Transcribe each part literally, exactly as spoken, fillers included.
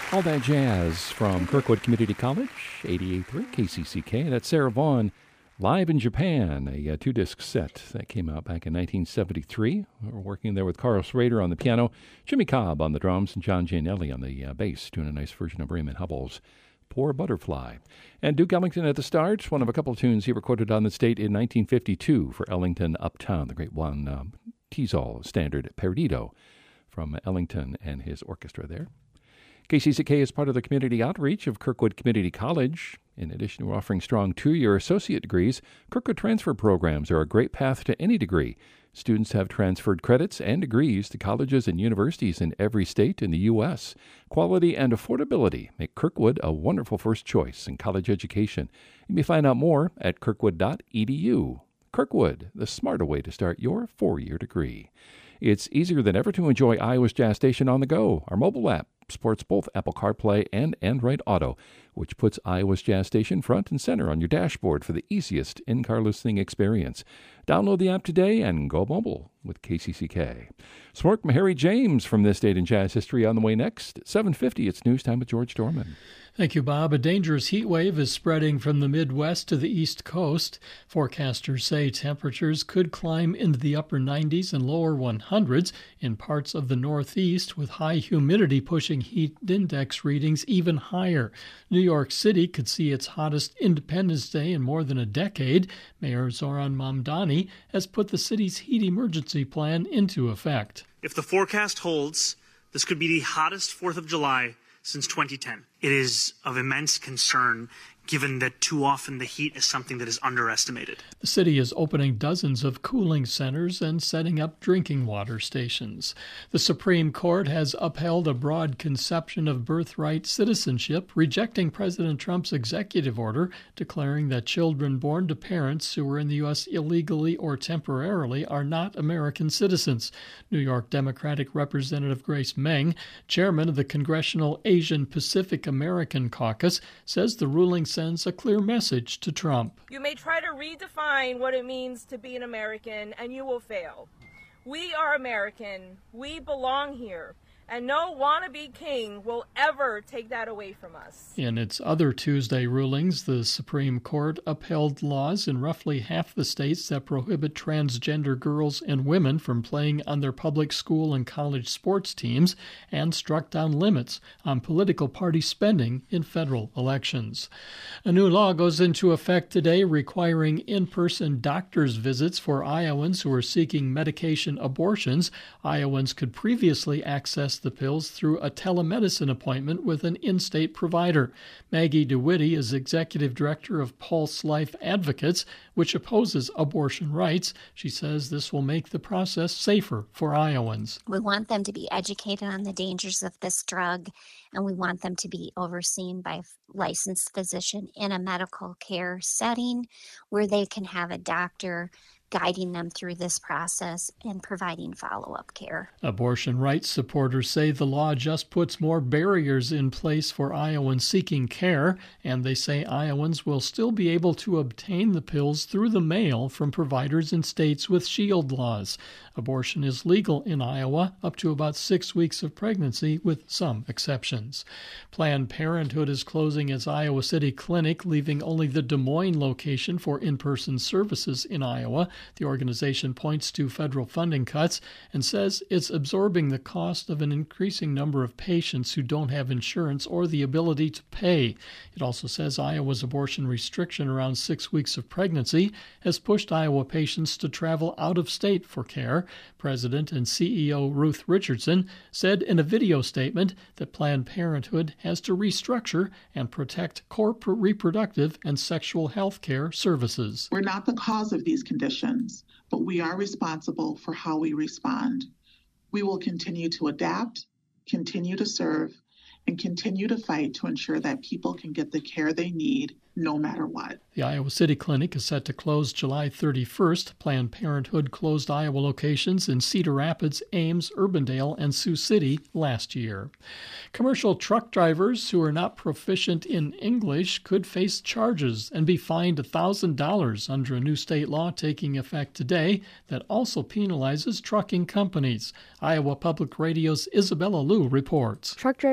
All that jazz from Kirkwood Community College, eighty-eight point three K C C K. That's Sarah Vaughan, live in Japan, a uh, two-disc set that came out back in nineteen seventy-three. We're working there with Carl Schrader on the piano, Jimmy Cobb on the drums, and John Gianelli on the uh, bass, doing a nice version of Raymond Hubbell's Poor Butterfly. And Duke Ellington at the start, one of a couple of tunes he recorded on the state in nineteen fifty-two for Ellington Uptown, the great one, um, Teasdale standard Perdido from Ellington and his orchestra there. K C C K is part of the community outreach of Kirkwood Community College. In addition to offering strong two-year associate degrees, Kirkwood transfer programs are a great path to any degree. Students have transferred credits and degrees to colleges and universities in every state in the U S. Quality and affordability make Kirkwood a wonderful first choice in college education. You may find out more at kirkwood dot e d u. Kirkwood, the smarter way to start your four-year degree. It's easier than ever to enjoy Iowa's Jazz Station on the go. Our mobile app supports both Apple CarPlay and Android Auto, which puts Iowa's Jazz Station front and center on your dashboard for the easiest in-car listening experience. Download the app today and go mobile with K C C K. Some work from Harry James from This Date in Jazz History on the way next. At seven fifty, it's News Time with George Dorman. Thank you, Bob. A dangerous heat wave is spreading from the Midwest to the East Coast. Forecasters say temperatures could climb into the upper nineties and lower hundreds in parts of the Northeast, with high humidity pushing heat index readings even higher. New York City could see its hottest Independence Day in more than a decade. Mayor Zoran Mamdani has put the city's heat emergency plan into effect. If the forecast holds, this could be the hottest fourth of July since twenty ten. It is of immense concern, given that too often the heat is something that is underestimated. The city is opening dozens of cooling centers and setting up drinking water stations. The Supreme Court has upheld a broad conception of birthright citizenship, rejecting President Trump's executive order declaring that children born to parents who were in the U S illegally or temporarily are not American citizens. New York Democratic Representative Grace Meng, chairman of the Congressional Asian Pacific American Caucus, says the ruling sends a clear message to Trump. You may try to redefine what it means to be an American, and you will fail. We are American. We belong here. And no wannabe king will ever take that away from us. In its other Tuesday rulings, the Supreme Court upheld laws in roughly half the states that prohibit transgender girls and women from playing on their public school and college sports teams, and struck down limits on political party spending in federal elections. A new law goes into effect today requiring in-person doctor's visits for Iowans who are seeking medication abortions. Iowans could previously access the pills through a telemedicine appointment with an in-state provider. Maggie DeWitty is executive director of Pulse Life Advocates, which opposes abortion rights. She says this will make the process safer for Iowans. We want them to be educated on the dangers of this drug, and we want them to be overseen by a licensed physician in a medical care setting where they can have a doctor guiding them through this process and providing follow-up care. Abortion rights supporters say the law just puts more barriers in place for Iowans seeking care, and they say Iowans will still be able to obtain the pills through the mail from providers in states with shield laws. Abortion is legal in Iowa up to about six weeks of pregnancy, with some exceptions. Planned Parenthood is closing its Iowa City clinic, leaving only the Des Moines location for in-person services in Iowa. The organization points to federal funding cuts and says it's absorbing the cost of an increasing number of patients who don't have insurance or the ability to pay. It also says Iowa's abortion restriction around six weeks of pregnancy has pushed Iowa patients to travel out of state for care. President and C E O Ruth Richardson said in a video statement that Planned Parenthood has to restructure and protect core reproductive and sexual health care services. We're not the cause of these conditions, but we are responsible for how we respond. We will continue to adapt, continue to serve, and continue to fight to ensure that people can get the care they need no matter what. The Iowa City Clinic is set to close July thirty-first. Planned Parenthood closed Iowa locations in Cedar Rapids, Ames, Urbandale, and Sioux City last year. Commercial truck drivers who are not proficient in English could face charges and be fined one thousand dollars under a new state law taking effect today that also penalizes trucking companies. Iowa Public Radio's Isabella Liu reports. Truck drivers who are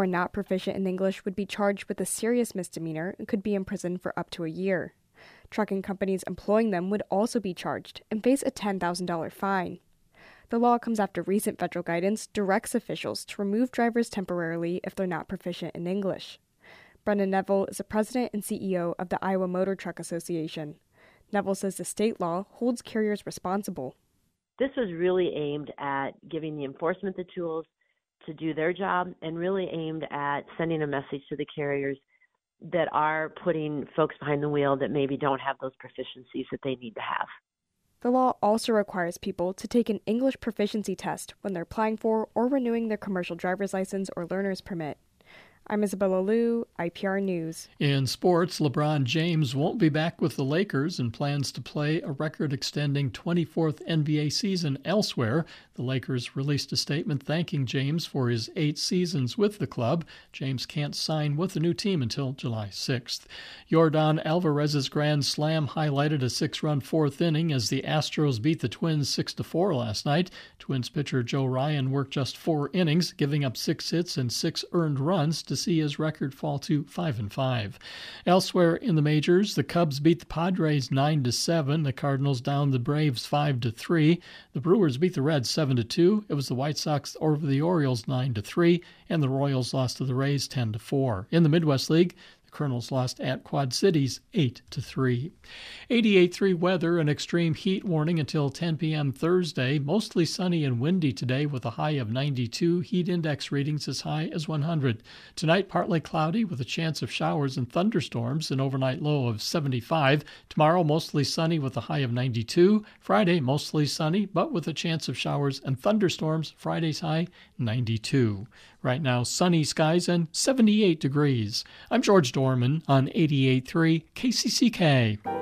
not proficient in English would be charged with a serious misdemeanor and could be imprisoned for up to a year. Trucking companies employing them would also be charged and face a ten thousand dollars fine. The law comes after recent federal guidance directs officials to remove drivers temporarily if they're not proficient in English. Brendan Neville is the president and C E O of the Iowa Motor Truck Association. Neville says the state law holds carriers responsible. This was really aimed at giving the enforcement the tools to do their job and really aimed at sending a message to the carriers that are putting folks behind the wheel that maybe don't have those proficiencies that they need to have. The law also requires people to take an English proficiency test when they're applying for or renewing their commercial driver's license or learner's permit. I'm Isabella Liu, I P R News. In sports, LeBron James won't be back with the Lakers and plans to play a record-extending twenty-fourth N B A season elsewhere. The Lakers released a statement thanking James for his eight seasons with the club. James can't sign with the new team until July sixth. Yordan Alvarez's grand slam highlighted a six-run fourth inning as the Astros beat the Twins six to four last night. Twins pitcher Joe Ryan worked just four innings, giving up six hits and six earned runs to see his record fall to five and five. Elsewhere in the majors, the Cubs beat the Padres nine to seven. The Cardinals downed the Braves five to three. The Brewers beat the Reds seven to two. It was the White Sox over the Orioles nine to three, and the Royals lost to the Rays ten to four. In the Midwest League, the Colonels lost at Quad Cities eight to three. eighty-eight point three weather, an extreme heat warning until ten p.m. Thursday. Mostly sunny and windy today with a high of ninety-two. Heat index readings as high as one hundred. Tonight, partly cloudy with a chance of showers and thunderstorms, an overnight low of seventy-five. Tomorrow, mostly sunny with a high of ninety-two. Friday, mostly sunny, but with a chance of showers and thunderstorms. Friday's high, ninety-two. Right now, sunny skies and seventy-eight degrees. I'm George Dorman on eighty-eight point three K C C K.